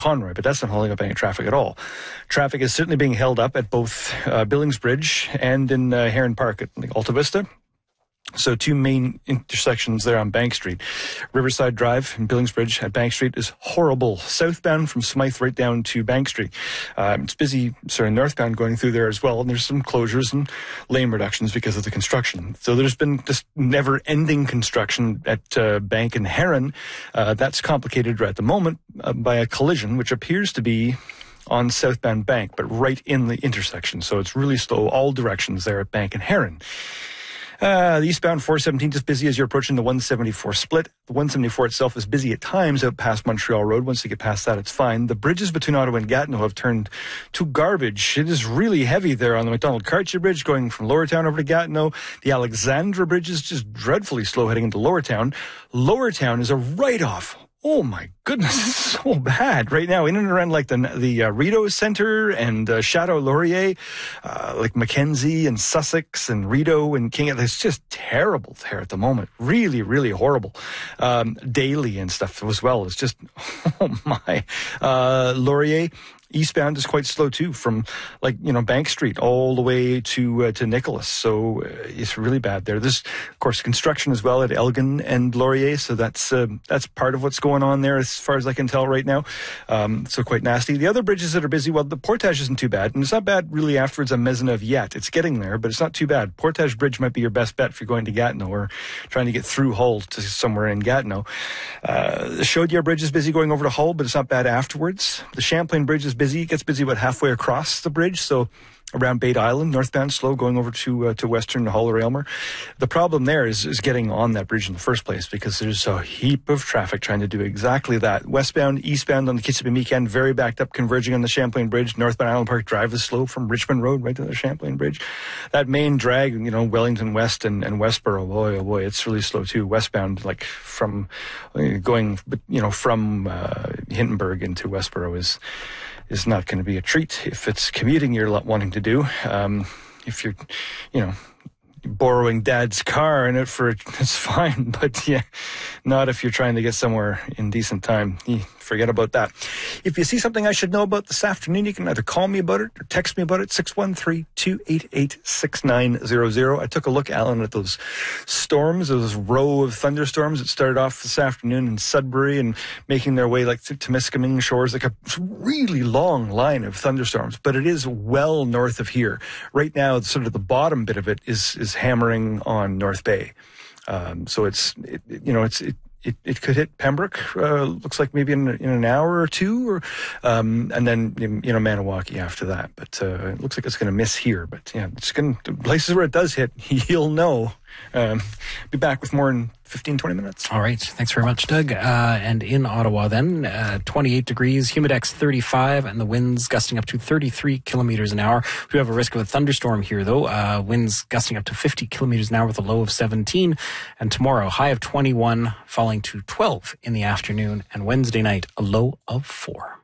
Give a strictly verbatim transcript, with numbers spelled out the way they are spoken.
Conroy, but that's not holding up any traffic at all. Traffic is certainly being held up at both uh, Billings Bridge and in uh, Heron Park at like, Alta Vista. So two main intersections there on Bank Street. Riverside Drive and Billings Bridge at Bank Street is horrible. Southbound from Smythe right down to Bank Street. Um, it's busy, sort of northbound going through there as well. And there's some closures and lane reductions because of the construction. So there's been just never-ending construction at uh, Bank and Heron. Uh, that's complicated right at the moment uh, by a collision, which appears to be on southbound Bank, but right in the intersection. So it's really slow all directions there at Bank and Heron. Uh, the eastbound four seventeen is busy as you're approaching the one seventy-four split. The one seventy-four itself is busy at times out past Montreal Road. Once you get past that, it's fine. The bridges between Ottawa and Gatineau have turned to garbage. It is really heavy there on the McDonald-Cartier Bridge going from Lower Town over to Gatineau. The Alexandra Bridge is just dreadfully slow heading into Lower Town. Lower Town is a write-off. Oh my goodness, it's so bad right now. In and around like the the uh, Rideau Center and uh, Chateau Laurier, uh, like Mackenzie and Sussex and Rideau and King. It's just terrible there at the moment. Really, really horrible. Um, Daly and stuff as well. It's just, oh my. Uh, Laurier. Eastbound is quite slow too, from like, you know, Bank Street all the way to uh, to Nicholas. So uh, it's really bad there. There's, of course, construction as well at Elgin and Laurier. So that's uh, that's part of what's going on there as far as I can tell right now. Um, so quite nasty. The other bridges that are busy, well, the Portage isn't too bad. And it's not bad really afterwards on Maisonneuve yet. It's getting there, but it's not too bad. Portage Bridge might be your best bet if you're going to Gatineau or trying to get through Hull to somewhere in Gatineau. Uh, the Chaudière Bridge is busy going over to Hull, but it's not bad afterwards. The Champlain Bridge is busy. It gets busy about halfway across the bridge, so around Bate Island, northbound slow, going over to uh, to Western Hull or Aylmer. The problem there is, is getting on that bridge in the first place because there's a heap of traffic trying to do exactly that. Westbound, eastbound on the Kissimmee end, very backed up, converging on the Champlain Bridge. Northbound Island Park Drive is slow from Richmond Road right to the Champlain Bridge. That main drag, you know, Wellington West and, and Westboro, boy, oh boy, it's really slow too. Westbound, like from uh, going, you know, from uh, Hindenburg into Westboro is is not going to be a treat if it's commuting you're wanting to do. Um, if you're, you know, borrowing dad's car in it for, it's fine, but yeah, not if you're trying to get somewhere in decent time. Forget about that. If you see something I should know about this afternoon, you can either call me about it or text me about it, six one three, two eight eight, six nine zero zero. I took a look, Alan, at those storms, those row of thunderstorms that started off this afternoon in Sudbury and making their way like to Temiskaming shores, like a really long line of thunderstorms, but it is well north of here. Right now, sort of the bottom bit of it is, is hammering on North Bay. Um, so it's, it, you know, it's, it, It, it could hit Pembroke, uh, looks like maybe in, in an hour or two, or, um, and then, you know, Maniwaki after that. But uh, it looks like it's going to miss here. But yeah, it's going to, places where it does hit, you'll know. Um, be back with more in fifteen, twenty minutes. All right. Thanks very much, Doug. Uh, and in Ottawa then, uh, twenty-eight degrees, humidex thirty-five, and the winds gusting up to thirty-three kilometers an hour. We have a risk of a thunderstorm here, though. Uh, winds gusting up to fifty kilometers an hour with a low of seventeen. And tomorrow, high of twenty-one, falling to twelve in the afternoon. And Wednesday night, a low of four.